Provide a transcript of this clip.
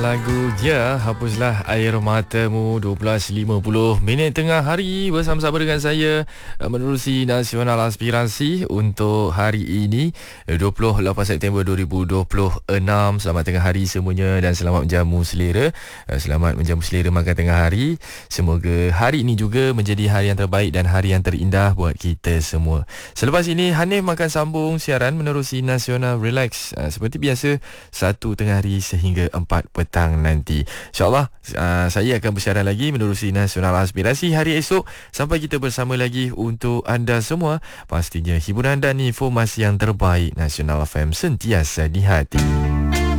lagu Ya Hapuslah Air Matamu 12.50 tengah hari bersama-sama dengan saya menerusi Nasional Aspirasi untuk hari ini 28 September 2026. Selamat tengah hari semuanya dan selamat menjamu selera. Selamat menjamu selera makan tengah hari. Semoga hari ini juga menjadi hari yang terbaik dan hari yang terindah buat kita semua. Selepas ini Hanif akan sambung siaran menerusi Nasional Relax seperti biasa 1 tengah hari sehingga 4 petang nanti. InsyaAllah saya akan bersiaran lagi menerusi Nasional Aspirasi hari esok. Sampai kita bersama lagi untuk anda semua. Pastinya hiburan dan informasi yang terbaik. Nasional FM sentiasa di hati.